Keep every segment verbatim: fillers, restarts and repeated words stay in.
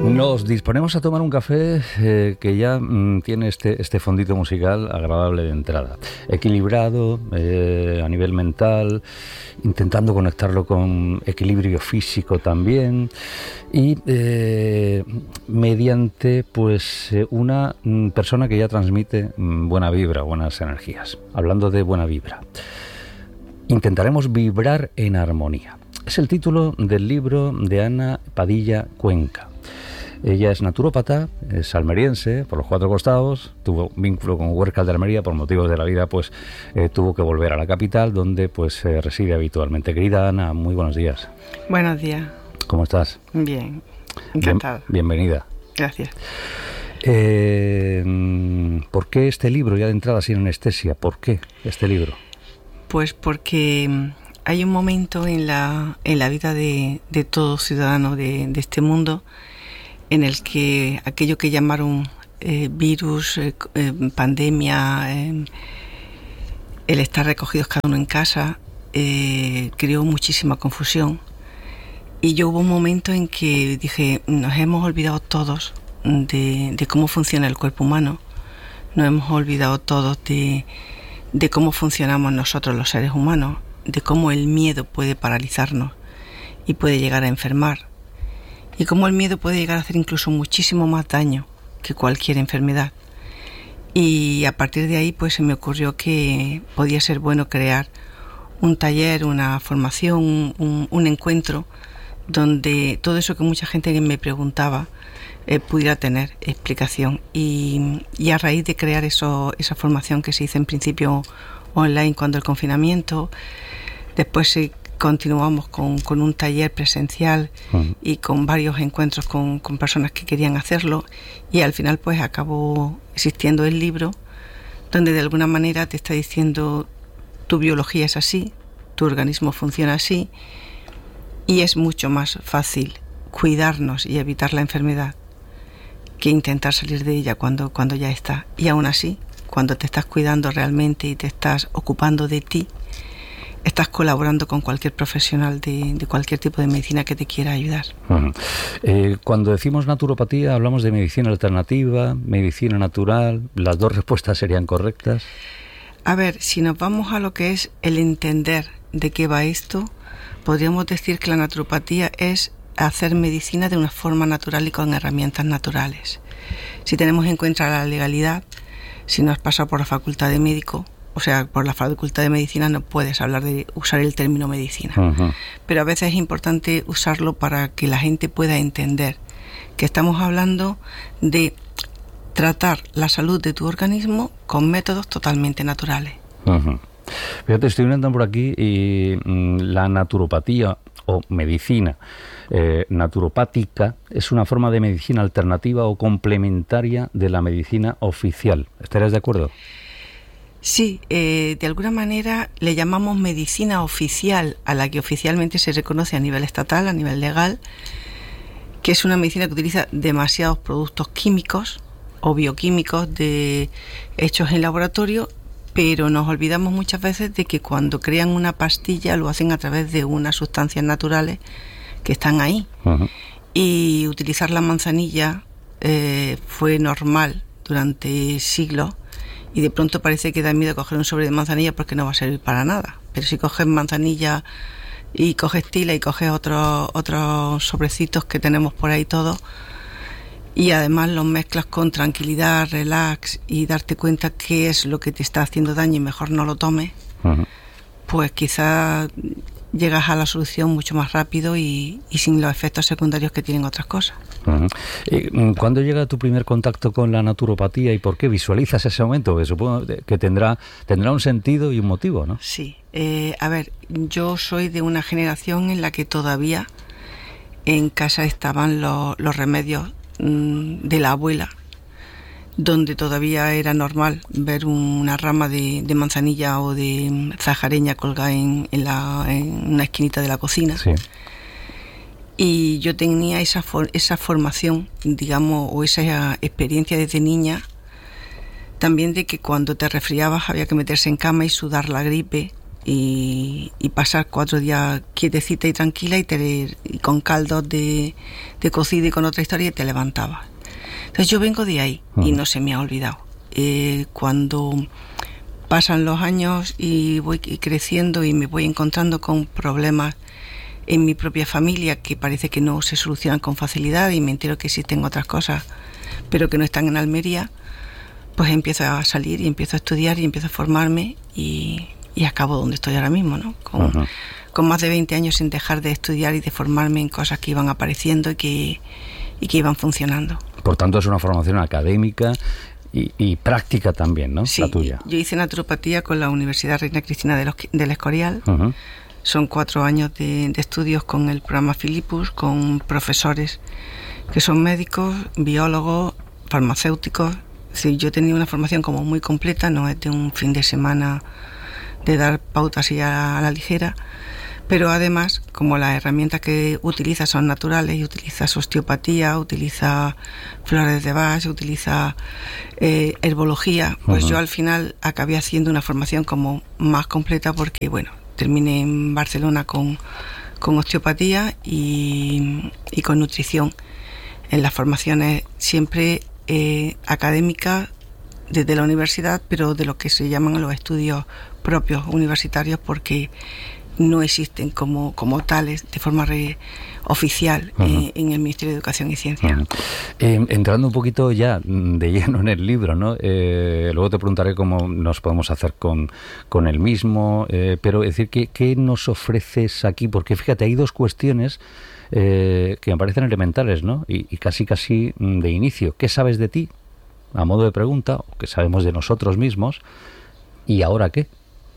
Nos disponemos a tomar un café eh, que ya mm, tiene este, este fondito musical agradable de entrada. Equilibrado eh, a nivel mental, intentando conectarlo con equilibrio físico también y eh, mediante pues eh, una mm, persona que ya transmite mm, buena vibra, buenas energías. Hablando de buena vibra, intentaremos vibrar en armonía. Es el título del libro de Ana Padilla Cuenca. Ella es naturópata, es almeriense por los cuatro costados, tuvo vínculo con Huércal de Almería, por motivos de la vida pues eh, tuvo que volver a la capital donde pues eh, reside habitualmente. Querida Ana, muy buenos días. Buenos días. ¿Cómo estás? Bien, encantada. Bien, bienvenida. Gracias. Eh, ¿Por qué este libro ya de entrada sin anestesia? ¿Por qué este libro? Pues porque hay un momento en la, en la vida de, de todo ciudadano de, de este mundo en el que aquello que llamaron eh, virus, eh, eh, pandemia, eh, el estar recogidos cada uno en casa, eh, creó muchísima confusión. Y yo hubo un momento en que dije, nos hemos olvidado todos de, de cómo funciona el cuerpo humano, nos hemos olvidado todos de, de cómo funcionamos nosotros los seres humanos, de cómo el miedo puede paralizarnos y puede llegar a enfermar. Y cómo el miedo puede llegar a hacer incluso muchísimo más daño que cualquier enfermedad. Y a partir de ahí pues se me ocurrió que podía ser bueno crear un taller, una formación, un, un encuentro donde todo eso que mucha gente me preguntaba eh, pudiera tener explicación. Y, y a raíz de crear eso, esa formación que se hizo en principio online cuando el confinamiento, después se continuamos con, con un taller presencial uh-huh. y con varios encuentros con, con personas que querían hacerlo, y al final pues acabó existiendo el libro donde de alguna manera te está diciendo tu biología es así, tu organismo funciona así y es mucho más fácil cuidarnos y evitar la enfermedad que intentar salir de ella cuando, cuando ya está. Y aún así, cuando te estás cuidando realmente y te estás ocupando de ti, estás colaborando con cualquier profesional de, de cualquier tipo de medicina que te quiera ayudar. Uh-huh. Eh, cuando decimos naturopatía, hablamos de medicina alternativa, medicina natural, ¿las dos respuestas serían correctas? A ver, si nos vamos a lo que es el entender de qué va esto, podríamos decir que la naturopatía es hacer medicina de una forma natural y con herramientas naturales. Si tenemos en cuenta la legalidad, si no has pasado por la facultad de médico, o sea, por la facultad de medicina no puedes hablar de usar el término medicina. Uh-huh. Pero a veces es importante usarlo para que la gente pueda entender que estamos hablando de tratar la salud de tu organismo con métodos totalmente naturales. Uh-huh. Fíjate, estoy viendo por aquí y mm, la naturopatía o medicina eh, naturopática es una forma de medicina alternativa o complementaria de la medicina oficial. ¿Estarías de acuerdo? Sí, eh, de alguna manera le llamamos medicina oficial a la que oficialmente se reconoce a nivel estatal, a nivel legal, que es una medicina que utiliza demasiados productos químicos o bioquímicos de, hechos en laboratorio, pero nos olvidamos muchas veces de que cuando crean una pastilla lo hacen a través de unas sustancias naturales que están ahí. Uh-huh. Y utilizar la manzanilla eh, fue normal durante siglos. Y de pronto parece que da miedo coger un sobre de manzanilla porque no va a servir para nada. Pero si coges manzanilla y coges tila y coges otros otros sobrecitos que tenemos por ahí todos, y además los mezclas con tranquilidad, relax y darte cuenta qué es lo que te está haciendo daño y mejor no lo tomes, uh-huh. pues quizás llegas a la solución mucho más rápido y, y sin los efectos secundarios que tienen otras cosas. Uh-huh. ¿Cuándo llega tu primer contacto con la naturopatía y por qué visualizas ese momento? Que supongo que tendrá, tendrá un sentido y un motivo, ¿no? Sí. Eh, a ver, yo soy de una generación en la que todavía en casa estaban los, los remedios mmm, de la abuela, donde todavía era normal ver una rama de, de manzanilla o de zajareña colgada en, en, la, en una esquinita de la cocina. Sí. Y yo tenía esa, for, esa formación, digamos, o esa experiencia desde niña, también de que cuando te resfriabas había que meterse en cama y sudar la gripe y, y pasar cuatro días quietecita y tranquila y, te, y con caldos de, de cocido y con otra historia y te levantabas. Entonces yo vengo de ahí uh-huh. y no se me ha olvidado. Eh, cuando pasan los años y voy creciendo y me voy encontrando con problemas en mi propia familia que parece que no se solucionan con facilidad y me entero que existen otras cosas pero que no están en Almería, pues empiezo a salir y empiezo a estudiar y empiezo a formarme y, y acabo donde estoy ahora mismo, ¿no? Con, uh-huh. con más de veinte años sin dejar de estudiar y de formarme en cosas que iban apareciendo y que, y que iban funcionando. Por tanto, es una formación académica y, y práctica también, ¿no? Sí, la tuya. Yo hice naturopatía con la Universidad Reina Cristina de los, del Escorial. Uh-huh. Son cuatro años de, de estudios con el programa Philippus, con profesores que son médicos, biólogos, farmacéuticos. Sí, yo he tenido una formación como muy completa, no es de un fin de semana de dar pautas y a, a la ligera, pero además, como las herramientas que utiliza son naturales, y utilizas osteopatía, utiliza flores de Bach, utiliza eh, herbología, pues uh-huh. yo al final acabé haciendo una formación como más completa porque, bueno, terminé en Barcelona con, con osteopatía y, y con nutrición. En las formaciones siempre eh, académicas desde la universidad, pero de lo que se llaman los estudios propios universitarios, porque no existen como, como tales de forma re, oficial uh-huh. eh, en el Ministerio de Educación y Ciencia. Uh-huh. Eh, entrando un poquito ya de lleno en el libro, ¿no? Eh, luego te preguntaré cómo nos podemos hacer con, con el mismo, eh, pero es decir, ¿qué, ¿qué nos ofreces aquí? Porque fíjate, hay dos cuestiones eh, que me parecen elementales, ¿no? Y, y casi casi de inicio. ¿Qué sabes de ti? A modo de pregunta, o qué sabemos de nosotros mismos, ¿y ahora qué?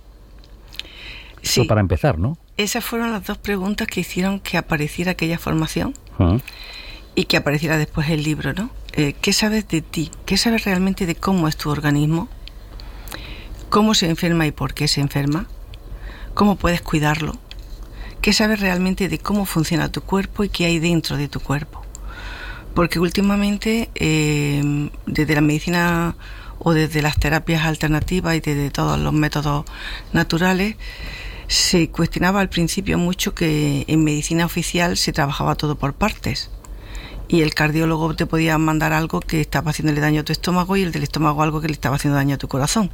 Sí, eso para empezar, ¿no? Esas fueron las dos preguntas que hicieron que apareciera aquella formación uh-huh. y que apareciera después el libro, ¿no? Eh, ¿Qué sabes de ti? ¿Qué sabes realmente de cómo es tu organismo? ¿Cómo se enferma y por qué se enferma? ¿Cómo puedes cuidarlo? ¿Qué sabes realmente de cómo funciona tu cuerpo y qué hay dentro de tu cuerpo? Porque últimamente, eh, desde la medicina o desde las terapias alternativas y desde todos los métodos naturales, se cuestionaba al principio mucho que en medicina oficial se trabajaba todo por partes y el cardiólogo te podía mandar algo que estaba haciéndole daño a tu estómago y el del estómago algo que le estaba haciendo daño a tu corazón.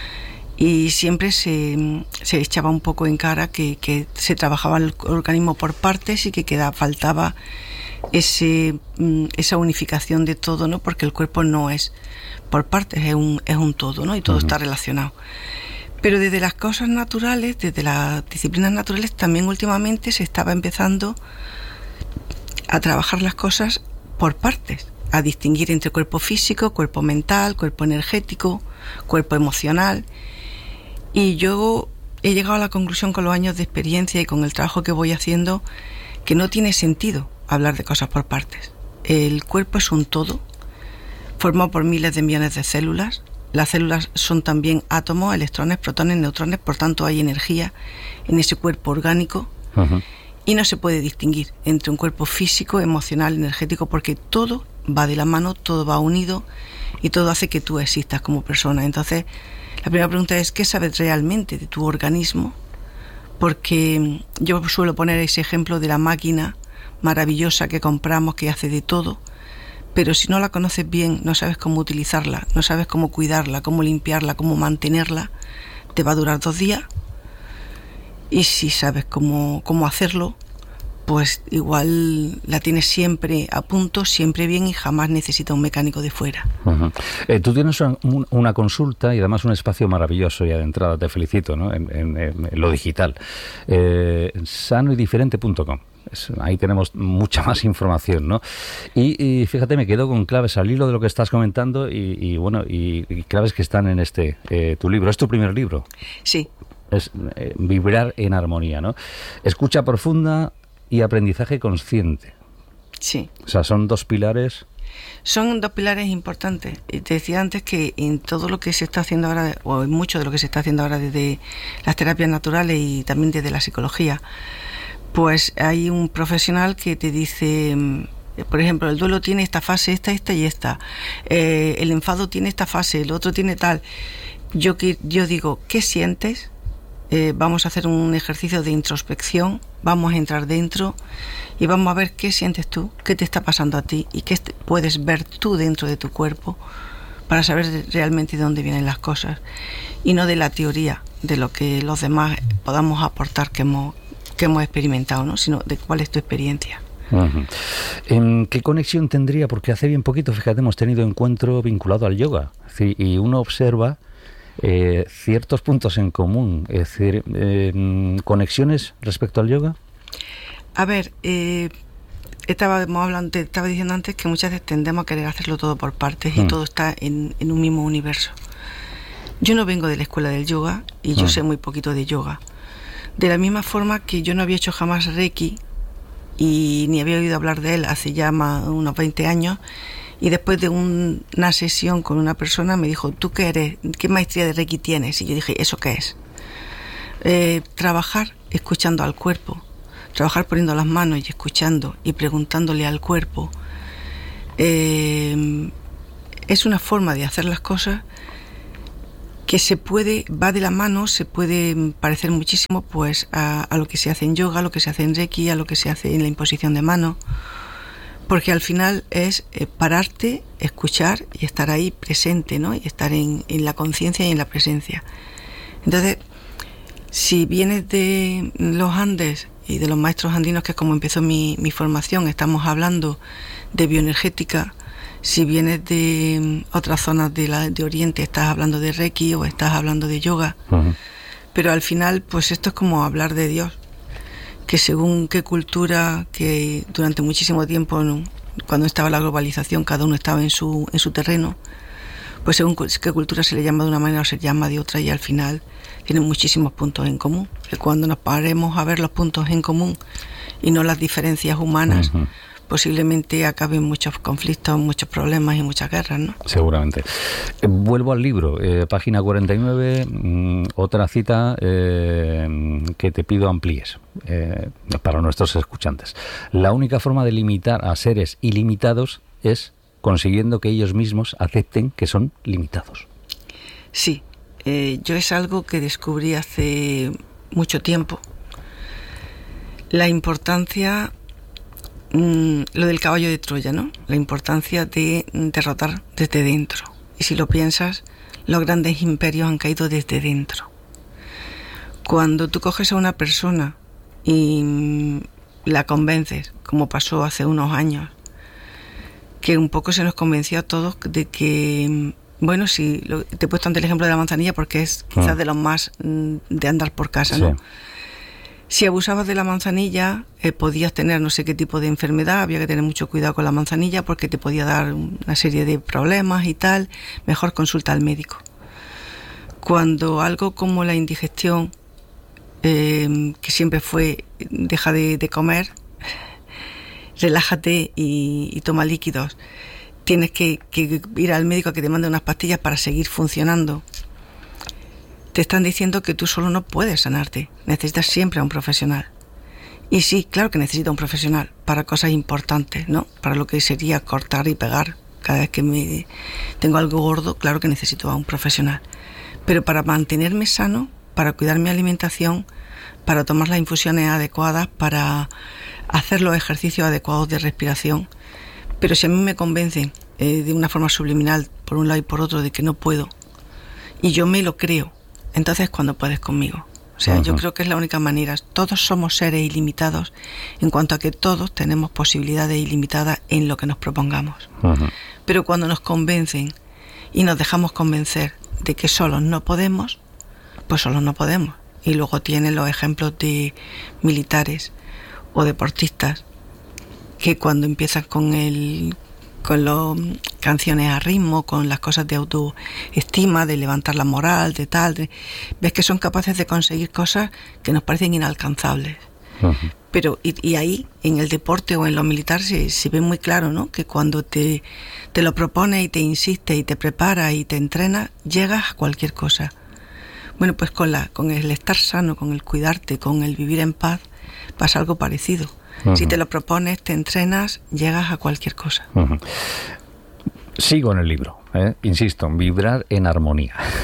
Y siempre se, se echaba un poco en cara que, que se trabajaba el organismo por partes y que queda, faltaba ese, esa unificación de todo, ¿no? Porque el cuerpo no es por partes, es un, es un todo, ¿no? Y todo uh-huh. está relacionado. Pero desde las cosas naturales, desde las disciplinas naturales, también últimamente se estaba empezando a trabajar las cosas por partes, a distinguir entre cuerpo físico, cuerpo mental, cuerpo energético, cuerpo emocional. Y yo he llegado a la conclusión con los años de experiencia y con el trabajo que voy haciendo que no tiene sentido hablar de cosas por partes. El cuerpo es un todo, formado por miles de millones de células. Las células son también átomos, electrones, protones, neutrones, por tanto hay energía en ese cuerpo orgánico uh-huh. y no se puede distinguir entre un cuerpo físico, emocional, energético, porque todo va de la mano, todo va unido y todo hace que tú existas como persona. Entonces, la primera pregunta es, ¿qué sabes realmente de tu organismo? Porque yo suelo poner ese ejemplo de la máquina maravillosa que compramos, que hace de todo, pero si no la conoces bien, no sabes cómo utilizarla, no sabes cómo cuidarla, cómo limpiarla, cómo mantenerla, te va a durar dos días. Y si sabes cómo, cómo hacerlo, pues igual la tienes siempre a punto, siempre bien y jamás necesita un mecánico de fuera. Uh-huh. Eh, tú tienes una, una consulta y además un espacio maravilloso ya de entrada, te felicito, ¿no? en, en, en lo digital, eh, sano y diferente punto com. Ahí tenemos mucha más información, ¿no? Y, y fíjate, me quedo con claves al hilo de lo que estás comentando y, y bueno, y, y claves que están en este eh, tu libro. ¿Es tu primer libro? Sí. Es eh, Vibrar en armonía, ¿no? Escucha profunda y aprendizaje consciente. Sí. O sea, son dos pilares. Son dos pilares importantes. Te decía antes que en todo lo que se está haciendo ahora, o en mucho de lo que se está haciendo ahora desde las terapias naturales y también desde la psicología, pues hay un profesional que te dice, por ejemplo, el duelo tiene esta fase, esta, esta y esta. Eh, el enfado tiene esta fase, el otro tiene tal. Yo, yo digo, ¿qué sientes? eh, vamos a hacer un ejercicio de introspección, vamos a entrar dentro y vamos a ver qué sientes tú, qué te está pasando a ti y qué puedes ver tú dentro de tu cuerpo para saber realmente de dónde vienen las cosas y no de la teoría, de lo que los demás podamos aportar que hemos, que hemos experimentado, ¿no? Sino de cuál es tu experiencia. Uh-huh. ¿En qué conexión tendría? Porque hace bien poquito, fíjate, hemos tenido encuentro vinculado al yoga, ¿sí? Y uno observa eh, ciertos puntos en común, es decir, eh, conexiones respecto al yoga. A ver, eh, estábamos hablando, te estaba diciendo antes que muchas veces tendemos a querer hacerlo todo por partes y mm. todo está en, en un mismo universo. Yo no vengo de la escuela del yoga y yo mm. sé muy poquito de yoga. De la misma forma que yo no había hecho jamás Reiki y ni había oído hablar de él hace ya más, unos veinte años, y después de un, una sesión con una persona me dijo, ¿tú qué eres? ¿Qué maestría de Reiki tienes? Y yo dije, ¿eso qué es? Eh, trabajar escuchando al cuerpo, trabajar poniendo las manos y escuchando y preguntándole al cuerpo. Eh, es una forma de hacer las cosas que se puede, va de la mano, se puede parecer muchísimo pues a, a lo que se hace en yoga, a lo que se hace en Reiki, a lo que se hace en la imposición de manos, porque al final es eh, pararte, escuchar y estar ahí presente, ¿no? Y estar en, en la conciencia y en la presencia. Entonces, si vienes de los Andes y de los maestros andinos, que es como empezó mi, mi formación, estamos hablando de bioenergética. Si vienes de otras zonas de, la, de Oriente, estás hablando de Reiki o estás hablando de yoga. Uh-huh. Pero al final, pues esto es como hablar de Dios, que según qué cultura, que durante muchísimo tiempo, ¿no?, cuando estaba la globalización, cada uno estaba en su, en su terreno, pues según qué cultura se le llama de una manera o se llama de otra, y al final tienen muchísimos puntos en común. Que cuando nos paremos a ver los puntos en común y no las diferencias humanas, uh-huh, posiblemente acaben muchos conflictos, muchos problemas y muchas guerras, ¿no? Seguramente. Eh, vuelvo al libro, eh, página cuarenta y nueve, mmm, otra cita eh, que te pido amplíes eh, para nuestros escuchantes. La única forma de limitar a seres ilimitados es consiguiendo que ellos mismos acepten que son limitados. Sí, eh, yo es algo que descubrí hace mucho tiempo. La importancia... Mm, lo del caballo de Troya, ¿no? La importancia de derrotar desde dentro. Y si lo piensas, los grandes imperios han caído desde dentro. Cuando tú coges a una persona y la convences, como pasó hace unos años, que un poco se nos convenció a todos de que, bueno, si lo, te he puesto ante el ejemplo de la manzanilla porque es quizás de los más mm, de andar por casa, ¿no? Sí. Si abusabas de la manzanilla, eh, podías tener no sé qué tipo de enfermedad, había que tener mucho cuidado con la manzanilla porque te podía dar una serie de problemas y tal, mejor consulta al médico. Cuando algo como la indigestión, eh, que siempre fue deja de, de comer, relájate y, y toma líquidos, tienes que, que ir al médico a que te mande unas pastillas para seguir funcionando. Te están diciendo que tú solo no puedes sanarte, necesitas siempre a un profesional. Y sí, claro que necesito a un profesional para cosas importantes, ¿no? Para lo que sería cortar y pegar. Cada vez que me tengo algo gordo, claro que necesito a un profesional. Pero para mantenerme sano, para cuidar mi alimentación, para tomar las infusiones adecuadas, para hacer los ejercicios adecuados de respiración. Pero si a mí me convencen eh, de una forma subliminal, por un lado y por otro, de que no puedo, y yo me lo creo, entonces cuando puedes conmigo. O sea, uh-huh, yo creo que es la única manera. Todos somos seres ilimitados en cuanto a que todos tenemos posibilidades ilimitadas en lo que nos propongamos. Uh-huh. Pero cuando nos convencen y nos dejamos convencer de que solos no podemos, pues solos no podemos. Y luego tienen los ejemplos de militares o deportistas que cuando empiezan con el con las canciones a ritmo, con las cosas de autoestima, de levantar la moral, de tal, de, ves que son capaces de conseguir cosas que nos parecen inalcanzables. Uh-huh. Pero y, y ahí, en el deporte o en lo militar, se, se ve muy claro, ¿no? Que cuando te, te lo propones y te insistes y te preparas y te entrenas, llegas a cualquier cosa. Bueno, pues con, la, con el estar sano, con el cuidarte, con el vivir en paz, pasa algo parecido. Uh-huh. Si te lo propones, te entrenas, llegas a cualquier cosa. Uh-huh. Sigo en el libro, ¿eh? Insisto, vibrar en armonía.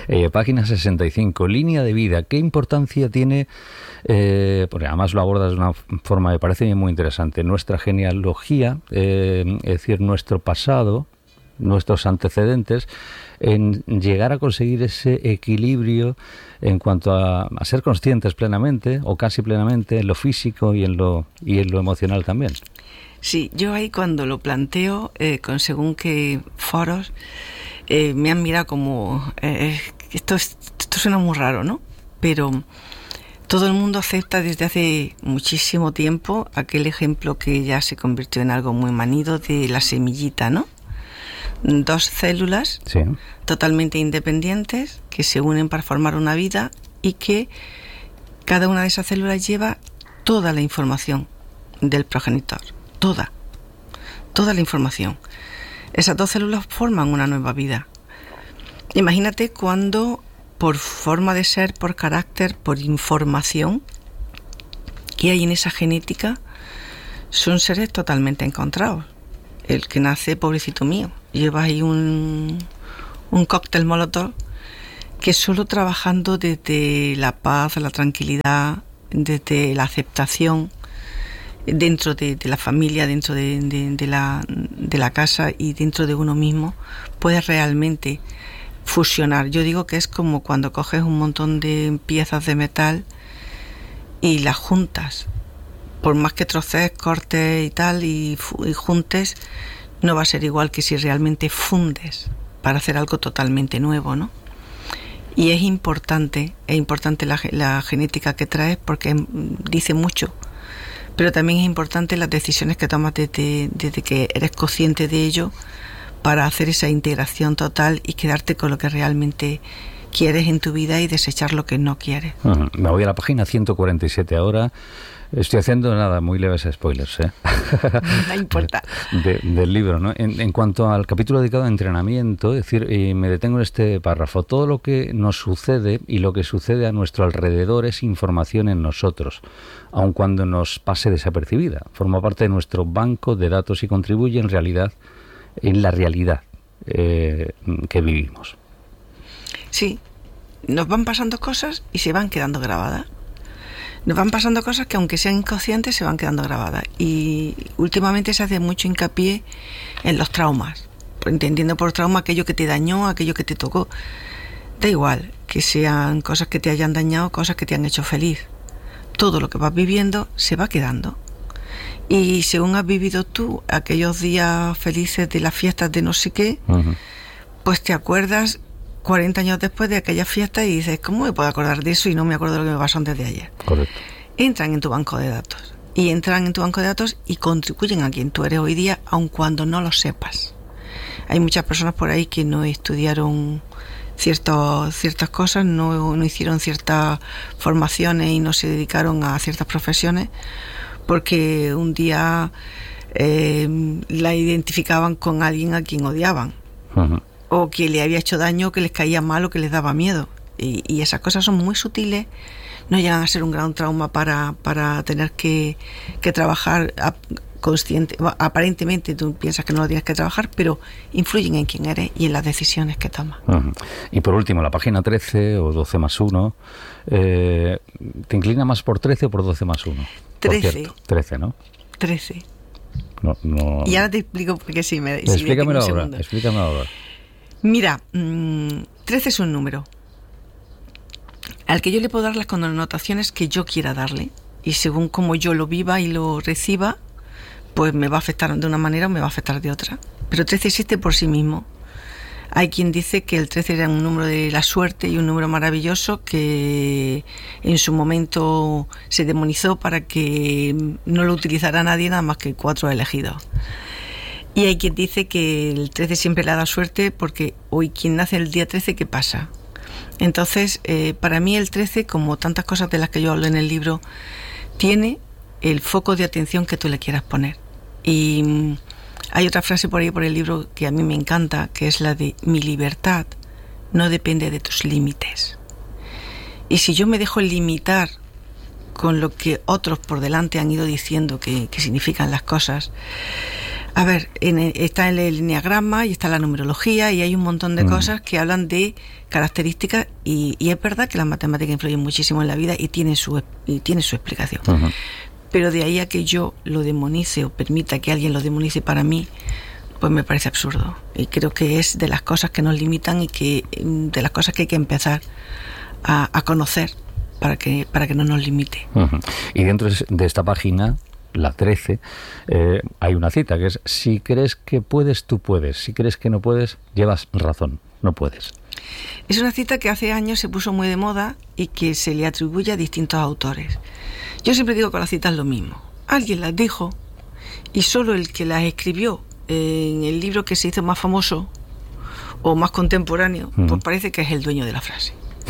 Eh, página sesenta y cinco, línea de vida. ¿Qué importancia tiene, eh, porque además lo abordas de una forma, me parece muy interesante, nuestra genealogía, eh, es decir, nuestro pasado, nuestros antecedentes, en llegar a conseguir ese equilibrio en cuanto a, a ser conscientes plenamente o casi plenamente en lo físico y en lo y en lo emocional también? Sí, yo ahí cuando lo planteo eh, con según qué foros eh, me han mirado como eh, esto, es, esto suena muy raro, ¿no? Pero todo el mundo acepta desde hace muchísimo tiempo aquel ejemplo que ya se convirtió en algo muy manido de la semillita, ¿no? Dos células sí. totalmente independientes que se unen para formar una vida y que cada una de esas células lleva toda la información del progenitor, toda, toda la información. Esas dos células forman una nueva vida. Imagínate cuando, por forma de ser, por carácter, por información que hay en esa genética, son seres totalmente encontrados. El que nace, pobrecito mío, lleva ahí un, un cóctel molotov que solo trabajando desde la paz, la tranquilidad, desde la aceptación dentro de, de la familia, dentro de, de, de, la, de la casa y dentro de uno mismo, puede realmente fusionar. Yo digo que es como cuando coges un montón de piezas de metal y las juntas. Por más que trocees, cortes y tal y, y juntes, no va a ser igual que si realmente fundes para hacer algo totalmente nuevo, ¿no? Y es importante, es importante la, la genética que traes porque dice mucho, pero también es importante las decisiones que tomas desde, desde que eres consciente de ello para hacer esa integración total y quedarte con lo que realmente quieres en tu vida y desechar lo que no quieres. Uh-huh. Me voy a la página ciento cuarenta y siete ahora. Estoy haciendo nada, muy leves spoilers, ¿eh? No importa. De, del libro, ¿no? En, en cuanto al capítulo dedicado a entrenamiento, es decir, y me detengo en este párrafo, todo lo que nos sucede y lo que sucede a nuestro alrededor es información en nosotros, aun cuando nos pase desapercibida. Forma parte de nuestro banco de datos y contribuye en realidad, en la realidad eh, que vivimos. Sí, nos van pasando cosas y se van quedando grabadas. Nos van pasando cosas que aunque sean inconscientes se van quedando grabadas y últimamente se hace mucho hincapié en los traumas, entendiendo por trauma aquello que te dañó, aquello que te tocó. Da igual que sean cosas que te hayan dañado, cosas que te han hecho feliz. Todo lo que vas viviendo se va quedando y según has vivido tú aquellos días felices de las fiestas de no sé qué, uh-huh. pues te acuerdas cuarenta años después de aquella fiesta y dices, ¿cómo me puedo acordar de eso y no me acuerdo de lo que me pasó antes de ayer? Correcto. Entran en tu banco de datos y entran en tu banco de datos y contribuyen a quien tú eres hoy día, aun cuando no lo sepas. Hay muchas personas por ahí que no estudiaron ciertos, ciertas cosas, no, no hicieron ciertas formaciones y no se dedicaron a ciertas profesiones porque un día eh, la identificaban con alguien a quien odiaban. Uh-huh. O que le había hecho daño, que les caía mal o que les daba miedo. Y, y esas cosas son muy sutiles, no llegan a ser un gran trauma para, para tener que, que trabajar a, consciente. Aparentemente tú piensas que no lo tienes que trabajar, pero influyen en quién eres y en las decisiones que tomas. Uh-huh. Y por último, la página trece o doce más uno, eh, ¿te inclina más por trece o por doce más uno? trece. trece, ¿no? trece. No, no... Y ahora te explico por qué sí me... Si explícamelo ahora, explícamelo ahora. Mira, mmm, trece es un número al que yo le puedo dar las connotaciones que yo quiera darle y según como yo lo viva y lo reciba, pues me va a afectar de una manera o me va a afectar de otra. Pero trece existe por sí mismo. Hay quien dice que el trece era un número de la suerte y un número maravilloso que en su momento se demonizó para que no lo utilizara nadie nada más que cuatro elegidos. Y hay quien dice que el trece siempre le da suerte porque hoy quien nace el día trece, ¿qué pasa? Entonces, eh, para mí el trece, como tantas cosas de las que yo hablo en el libro, tiene el foco de atención que tú le quieras poner. Y mmm, hay otra frase por ahí por el libro que a mí me encanta, que es la de mi libertad no depende de tus límites. Y si yo me dejo limitar con lo que otros por delante han ido diciendo que, que significan las cosas, A ver, en, está el enneagrama y está la numerología y hay un montón de mm. cosas que hablan de características y, y es verdad que las matemáticas influyen muchísimo en la vida y tiene su, y tiene su explicación. Uh-huh. Pero de ahí a que yo lo demonice o permita que alguien lo demonice para mí, pues me parece absurdo. Y creo que es de las cosas que nos limitan y que de las cosas que hay que empezar a, a conocer para que, para que no nos limite. Uh-huh. Y dentro de esta página, la trece, eh, hay una cita que es: si crees que puedes, tú puedes. Si crees que no puedes, llevas razón, no puedes. Es una cita que hace años se puso muy de moda y que se le atribuye a distintos autores. Yo siempre digo con las citas lo mismo. Alguien las dijo y solo el que las escribió en el libro que se hizo más famoso o más contemporáneo, uh-huh. pues parece que es el dueño de la frase.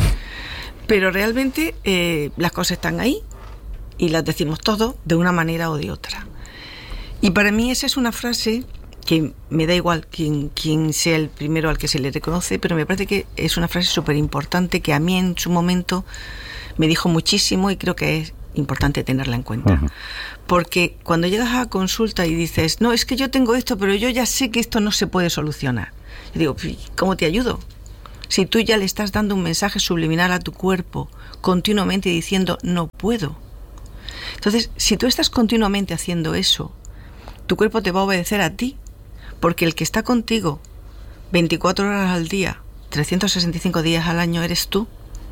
Pero realmente eh, las cosas están ahí y las decimos todos de una manera o de otra. Y para mí esa es una frase que me da igual quién, quién sea el primero al que se le reconoce, pero me parece que es una frase súper importante que a mí en su momento me dijo muchísimo y creo que es importante tenerla en cuenta. Uh-huh. Porque cuando llegas a consulta y dices, no, es que yo tengo esto, pero yo ya sé que esto no se puede solucionar. Yo digo, ¿cómo te ayudo? Si tú ya le estás dando un mensaje subliminal a tu cuerpo continuamente diciendo, no puedo. Entonces, si tú estás continuamente haciendo eso, tu cuerpo te va a obedecer a ti, porque el que está contigo veinticuatro horas al día, trescientos sesenta y cinco días al año eres tú,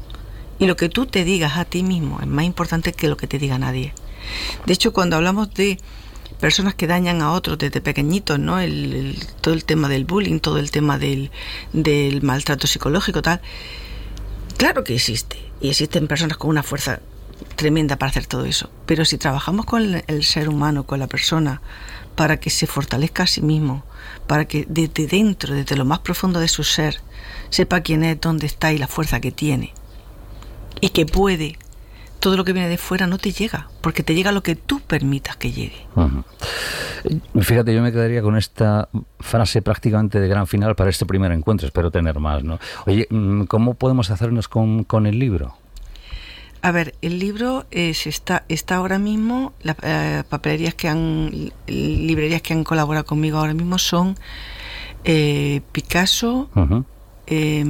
y lo que tú te digas a ti mismo es más importante que lo que te diga nadie. De hecho, cuando hablamos de personas que dañan a otros desde pequeñitos, ¿no? El, el, todo el tema del bullying, todo el tema del, del maltrato psicológico, tal, claro que existe, y existen personas con una fuerza tremenda para hacer todo eso, pero si trabajamos con el, el ser humano, con la persona, para que se fortalezca a sí mismo, para que desde dentro, desde lo más profundo de su ser, sepa quién es, dónde está y la fuerza que tiene, y que puede, todo lo que viene de fuera no te llega, porque te llega lo que tú permitas que llegue. Uh-huh. Fíjate, yo me quedaría con esta frase prácticamente de gran final para este primer encuentro, espero tener más, ¿no? Oye, ¿cómo podemos hacernos con, con el libro? A ver, el libro es, está, está ahora mismo, las eh, papelerías que han, librerías que han colaborado conmigo ahora mismo son eh, Picasso, uh-huh. eh,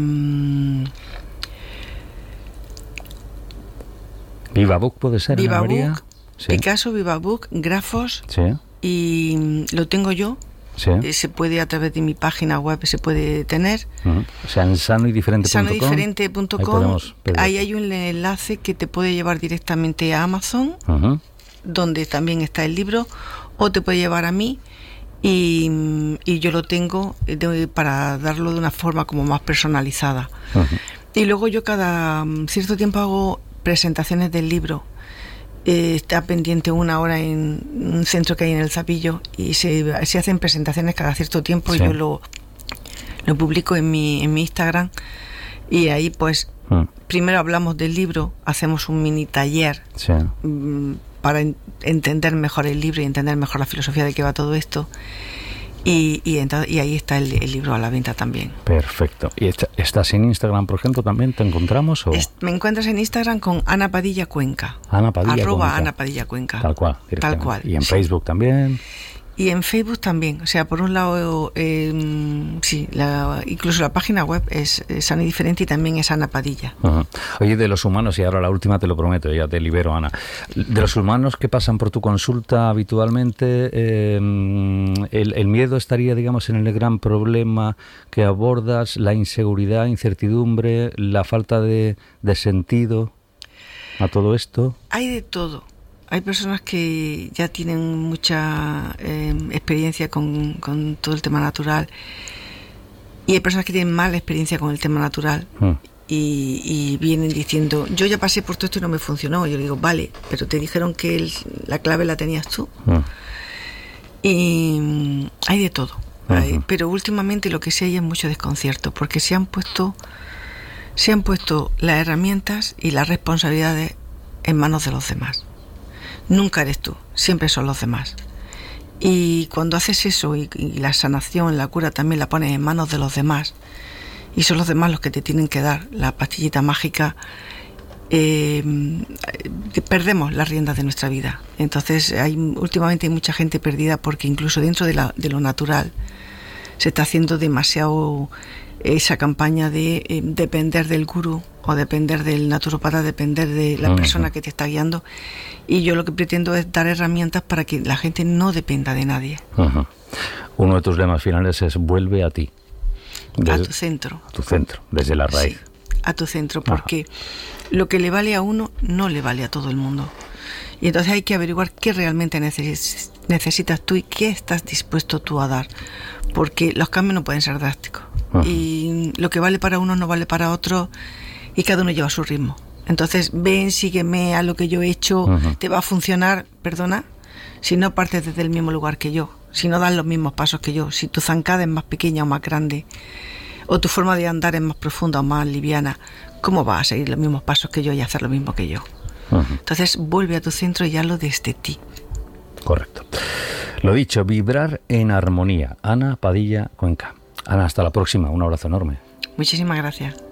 Viva Book puede ser, Viva María. Book, sí. Picasso, Viva Book, Grafos, sí. y lo tengo yo. Sí. Eh, se puede a través de mi página web, se puede tener. Uh-huh. O sea, en sano y diferente punto com. sano y diferente punto com. Ahí hay un enlace que te puede llevar directamente a Amazon, uh-huh. donde también está el libro, o te puede llevar a mí y, y yo lo tengo de, para darlo de una forma como más personalizada. Uh-huh. Y luego yo cada cierto tiempo hago presentaciones del libro. Eh, está pendiente una hora en un centro que hay en el Zapillo y se, se hacen presentaciones cada cierto tiempo, sí. y yo lo, lo publico en mi, en mi Instagram, y ahí pues mm. primero hablamos del libro, hacemos un mini taller, sí. mm, para en, entender mejor el libro y entender mejor la filosofía de qué va todo esto. Y, y, entonces, y ahí está el, el libro a la venta también. Perfecto. ¿Y estás en Instagram, por ejemplo, también? ¿Te encontramos? O? Es, me encuentras en Instagram con Ana Padilla Cuenca. Ana Padilla Arroba Cuenca. Ana Padilla Cuenca. Tal cual. Tal cual. ¿Y en sí. Facebook también? Y en Facebook también. O sea, por un lado, eh, sí, la, incluso la página web es, es Sana y Diferente y también es Ana Padilla. Uh-huh. Oye, de los humanos, y ahora la última te lo prometo, ya te libero, Ana. De los humanos que pasan por tu consulta habitualmente, eh, el, el miedo estaría, digamos, en el gran problema que abordas, la inseguridad, incertidumbre, la falta de, de sentido a todo esto. Hay de todo. Hay personas que ya tienen mucha eh, experiencia con, con todo el tema natural, y hay personas que tienen mala experiencia con el tema natural, mm. y, y vienen diciendo, yo ya pasé por todo esto y no me funcionó. Yo le digo, vale, pero te dijeron que el, la clave la tenías tú. Mm. Y hay de todo. Uh-huh. Hay, pero últimamente lo que sí hay es mucho desconcierto, porque se han puesto, se han puesto las herramientas y las responsabilidades en manos de los demás. Nunca eres tú, siempre son los demás. Y cuando haces eso y, y la sanación, la cura también la pones en manos de los demás, y son los demás los que te tienen que dar la pastillita mágica, eh, perdemos las riendas de nuestra vida. Entonces hay últimamente hay mucha gente perdida porque incluso dentro de, la, de lo natural se está haciendo demasiado esa campaña de eh, depender del gurú o depender del naturópata, depender de la uh-huh. persona que te está guiando, y yo lo que pretendo es dar herramientas para que la gente no dependa de nadie. Uh-huh. Uno de tus lemas finales es vuelve a ti. Desde, a tu centro. A tu centro, desde la raíz. Sí, a tu centro, porque uh-huh. lo que le vale a uno no le vale a todo el mundo. Y entonces hay que averiguar qué realmente neces- necesitas tú y qué estás dispuesto tú a dar, porque los cambios no pueden ser drásticos. Uh-huh. Y lo que vale para uno no vale para otro, y cada uno lleva su ritmo. Entonces, ven, sígueme, a lo que yo he hecho, uh-huh. te va a funcionar, perdona, si no partes desde el mismo lugar que yo, si no das los mismos pasos que yo, si tu zancada es más pequeña o más grande, o tu forma de andar es más profunda o más liviana, ¿cómo vas a seguir los mismos pasos que yo y hacer lo mismo que yo? Uh-huh. Entonces, vuelve a tu centro y hazlo desde ti. Correcto. Lo dicho, vibrar en armonía. Ana Padilla Cuenca. Ana, hasta la próxima. Un abrazo enorme. Muchísimas gracias.